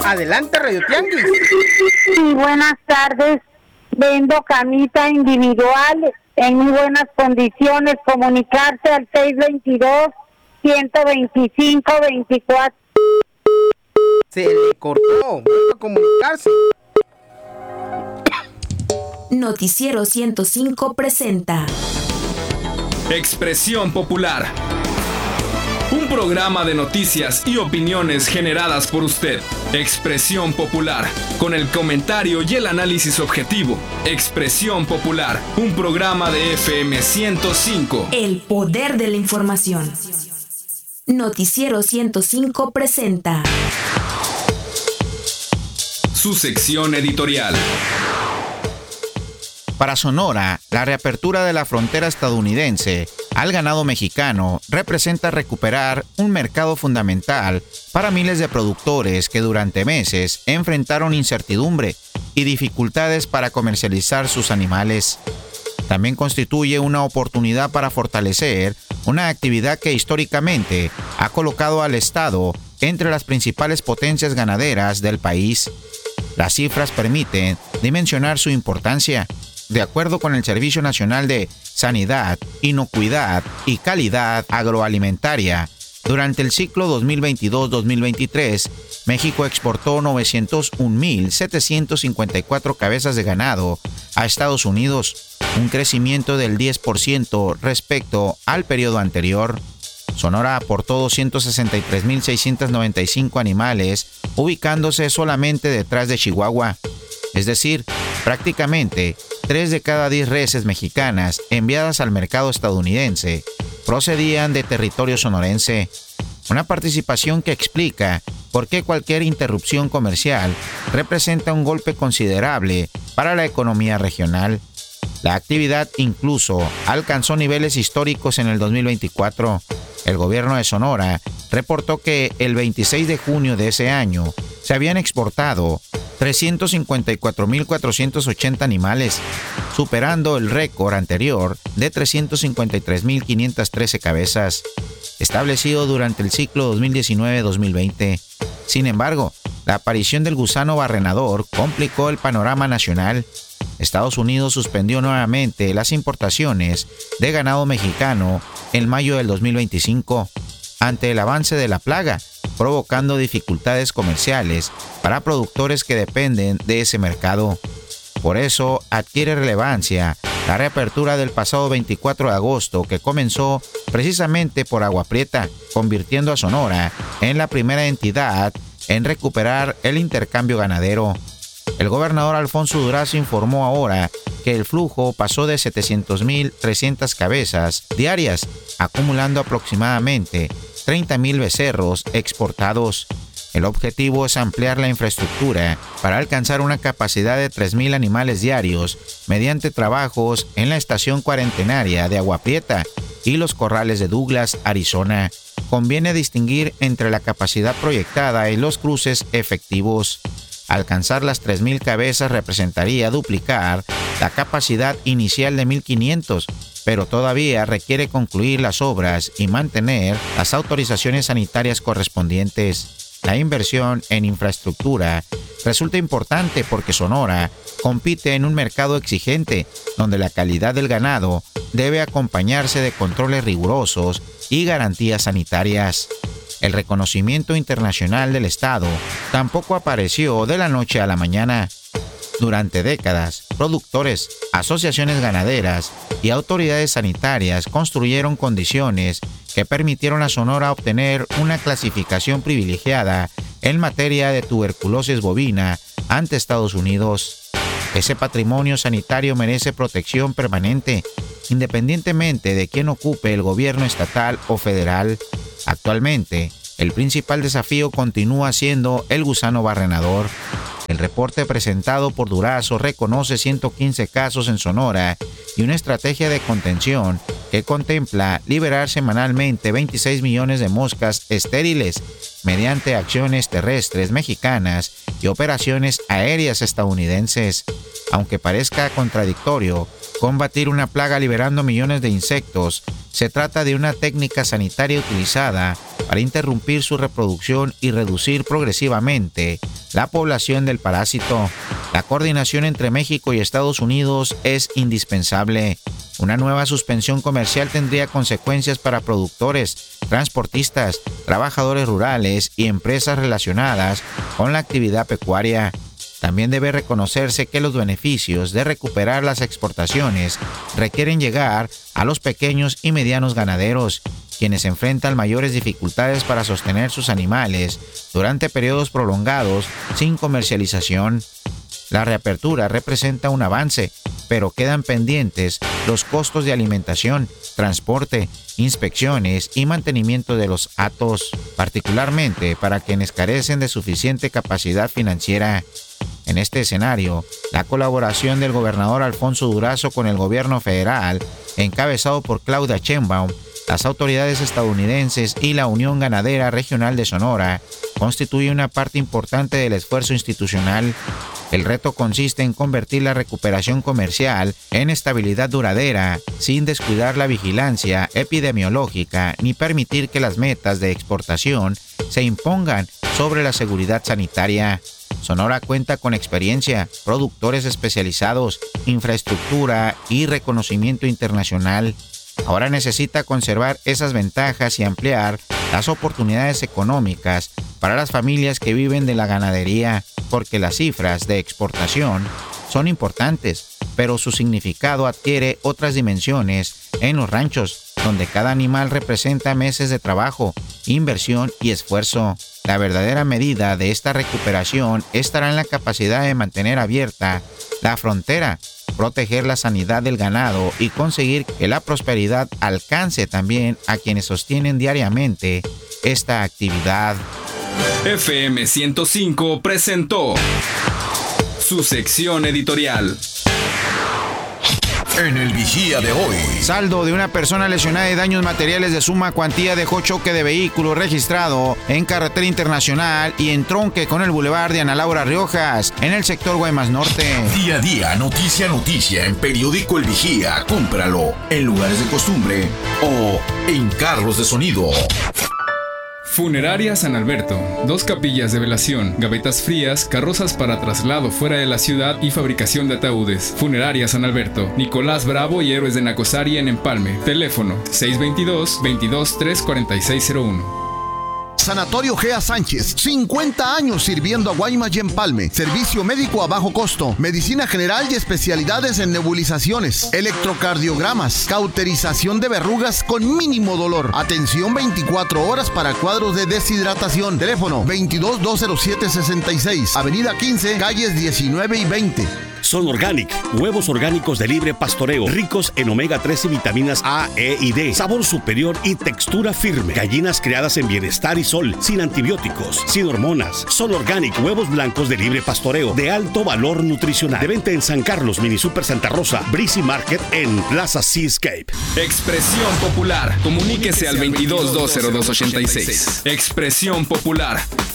Adelante, Radio Tianguis. Sí, buenas tardes. Vendo camita individual en muy buenas condiciones. Comunicarse al 622-125-24. Se le cortó. Vuelva a comunicarse. Noticiero 105 presenta Expresión Popular. Un programa de noticias y opiniones generadas por usted. Expresión Popular, con el comentario y el análisis objetivo. Expresión Popular, un programa de FM 105. El poder de la información. Noticiero 105 presenta su sección editorial. Para Sonora, la reapertura de la frontera estadounidense al ganado mexicano representa recuperar un mercado fundamental para miles de productores que durante meses enfrentaron incertidumbre y dificultades para comercializar sus animales. También constituye una oportunidad para fortalecer una actividad que históricamente ha colocado al Estado entre las principales potencias ganaderas del país. Las cifras permiten dimensionar su importancia. De acuerdo con el Servicio Nacional de Sanidad, Inocuidad y Calidad Agroalimentaria, durante el ciclo 2022-2023, México exportó 901.754 cabezas de ganado a Estados Unidos, un crecimiento del 10% respecto al periodo anterior. Sonora aportó 263.695 animales, ubicándose solamente detrás de Chihuahua. Es decir, prácticamente 3 de cada 10 reses mexicanas enviadas al mercado estadounidense procedían de territorio sonorense. Una participación que explica por qué cualquier interrupción comercial representa un golpe considerable para la economía regional. La actividad incluso alcanzó niveles históricos en el 2024. El gobierno de Sonora reportó que el 26 de junio de ese año se habían exportado 354.480 animales, superando el récord anterior de 353.513 cabezas, establecido durante el ciclo 2019-2020. Sin embargo, la aparición del gusano barrenador complicó el panorama nacional. Estados Unidos suspendió nuevamente las importaciones de ganado mexicano en mayo del 2025, ante el avance de la plaga, provocando dificultades comerciales para productores que dependen de ese mercado. Por eso adquiere relevancia la reapertura del pasado 24 de agosto, que comenzó precisamente por Agua Prieta, convirtiendo a Sonora en la primera entidad en recuperar el intercambio ganadero. El gobernador Alfonso Durazo informó ahora que el flujo pasó de 700.300 cabezas diarias, acumulando aproximadamente 30.000 becerros exportados. El objetivo es ampliar la infraestructura para alcanzar una capacidad de 3.000 animales diarios mediante trabajos en la estación cuarentenaria de Agua Prieta y los corrales de Douglas, Arizona. Conviene distinguir entre la capacidad proyectada y los cruces efectivos. Alcanzar las 3.000 cabezas representaría duplicar la capacidad inicial de 1.500, pero todavía requiere concluir las obras y mantener las autorizaciones sanitarias correspondientes. La inversión en infraestructura resulta importante porque Sonora compite en un mercado exigente, donde la calidad del ganado debe acompañarse de controles rigurosos y garantías sanitarias. El reconocimiento internacional del Estado tampoco apareció de la noche a la mañana. Durante décadas, productores, asociaciones ganaderas y autoridades sanitarias construyeron condiciones que permitieron a Sonora obtener una clasificación privilegiada en materia de tuberculosis bovina ante Estados Unidos. Ese patrimonio sanitario merece protección permanente, independientemente de quién ocupe el gobierno estatal o federal. Actualmente, el principal desafío continúa siendo el gusano barrenador. El reporte presentado por Durazo reconoce 115 casos en Sonora y una estrategia de contención que contempla liberar semanalmente 26 millones de moscas estériles mediante acciones terrestres mexicanas y operaciones aéreas estadounidenses. Aunque parezca contradictorio combatir una plaga liberando millones de insectos, se trata de una técnica sanitaria utilizada para interrumpir su reproducción y reducir progresivamente la población del parásito. La coordinación entre México y Estados Unidos es indispensable. Una nueva suspensión comercial tendría consecuencias para productores, transportistas, trabajadores rurales y empresas relacionadas con la actividad pecuaria. También debe reconocerse que los beneficios de recuperar las exportaciones requieren llegar a los pequeños y medianos ganaderos, quienes enfrentan mayores dificultades para sostener sus animales durante periodos prolongados sin comercialización. La reapertura representa un avance, pero quedan pendientes los costos de alimentación, transporte, inspecciones y mantenimiento de los hatos, particularmente para quienes carecen de suficiente capacidad financiera. En este escenario, la colaboración del gobernador Alfonso Durazo con el gobierno federal, encabezado por Claudia Sheinbaum, las autoridades estadounidenses y la Unión Ganadera Regional de Sonora, constituye una parte importante del esfuerzo institucional. El reto consiste en convertir la recuperación comercial en estabilidad duradera, sin descuidar la vigilancia epidemiológica ni permitir que las metas de exportación se impongan sobre la seguridad sanitaria. Sonora cuenta con experiencia, productores especializados, infraestructura y reconocimiento internacional. Ahora necesita conservar esas ventajas y ampliar las oportunidades económicas para las familias que viven de la ganadería, porque las cifras de exportación son importantes, pero su significado adquiere otras dimensiones en los ranchos, donde cada animal representa meses de trabajo, inversión y esfuerzo. La verdadera medida de esta recuperación estará en la capacidad de mantener abierta la frontera, proteger la sanidad del ganado y conseguir que la prosperidad alcance también a quienes sostienen diariamente esta actividad. FM 105 presentó su sección editorial. En el Vigía de hoy. Saldo de una persona lesionada y daños materiales de suma cuantía dejó choque de vehículo registrado en carretera internacional y entronque con el bulevar de Ana Laura Riojas, en el sector Guaymas Norte. Día a día, noticia a noticia, en Periódico El Vigía. Cómpralo en lugares de costumbre o en carros de sonido. Funeraria San Alberto. 2 capillas de velación, gavetas frías, carrozas para traslado fuera de la ciudad y fabricación de ataúdes. Funeraria San Alberto. Nicolás Bravo y Héroes de Nacosari en Empalme. Teléfono 622-22-34601. Sanatorio Gea Sánchez, 50 años sirviendo a Guaymas y Empalme. Servicio médico a bajo costo, medicina general y especialidades en nebulizaciones, electrocardiogramas, cauterización de verrugas con mínimo dolor. Atención 24 horas para cuadros de deshidratación. Teléfono 22-207-66, Avenida 15, calles 19 y 20. Son Organic, huevos orgánicos de libre pastoreo, ricos en omega 3 y vitaminas A, E y D, sabor superior y textura firme. Gallinas criadas en bienestar y sol, sin antibióticos, sin hormonas. Son Organic, huevos blancos de libre pastoreo, de alto valor nutricional. De venta en San Carlos, Mini Super Santa Rosa, Breezy Market en Plaza Seascape. Expresión Popular. Comuníquese al 22-202-86. Expresión Popular.